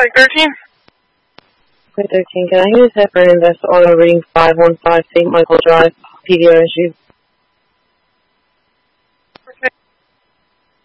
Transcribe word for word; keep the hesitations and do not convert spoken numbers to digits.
Site thirteen. Site thirteen, can I get a separate investor auto reading five one five Saint Michael Drive, P D R issue?